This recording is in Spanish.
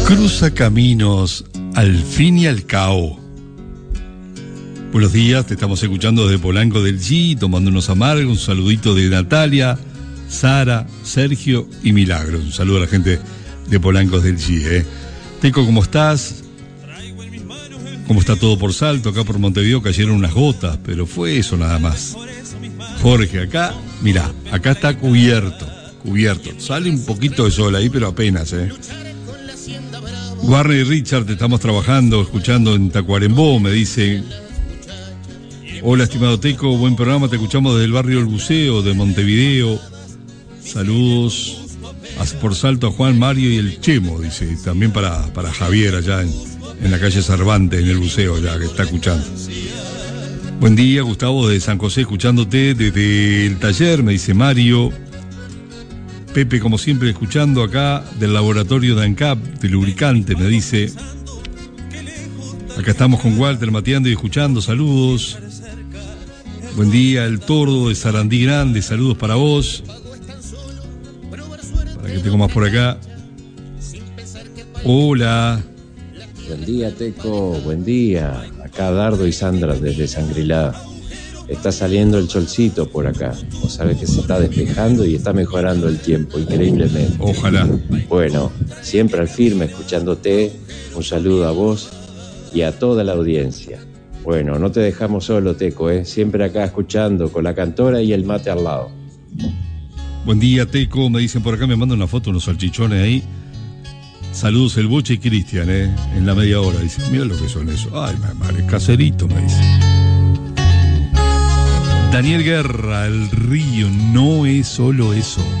Cruza caminos al fin y al cabo. Buenos días, te estamos escuchando desde Polanco del G, tomando unos amargos. Un saludito de Natalia, Sara, Sergio y Milagros. Un saludo a la gente de Polanco del G. Teco, ¿cómo estás? ¿Cómo está todo por Salto? Acá por Montevideo cayeron unas gotas, pero fue eso nada más. Jorge, acá, mirá, acá está cubierto. Sale un poquito de sol ahí, pero apenas, Warner y Richard, te estamos trabajando, escuchando en Tacuarembó, me dice. Hola, estimado Teco, buen programa, te escuchamos desde el barrio El Buceo de Montevideo. Saludos por Salto a Juan, Mario y el Chemo, dice. También para Javier allá en la calle Cervantes, en el Buceo, ya que está escuchando. Buen día, Gustavo de San José, escuchándote desde el taller, me dice Mario. Pepe, como siempre, escuchando acá del laboratorio de ANCAP, de lubricante, me dice. Acá estamos con Walter mateando y escuchando, saludos. Buen día, el Tordo de Sarandí Grande, saludos para vos. Para que tengo más por acá. Hola. Buen día, Teco, buen día. Acá Dardo y Sandra desde Sangrilá. Está saliendo el solcito por acá. Vos sabés que se está despejando y está mejorando el tiempo, increíblemente. Ojalá. Bueno, siempre al firme, escuchándote. Un saludo a vos y a toda la audiencia. Bueno, no te dejamos solo, Teco, siempre acá escuchando con la cantora y el mate al lado. Buen día, Teco, me dicen por acá, me mandan una foto, unos salchichones ahí. Saludos el Boche y Cristian, en la media hora. Dice, mira lo que son eso. Ay, madre, caserito, me dice. Daniel Guerra, el río no es solo eso.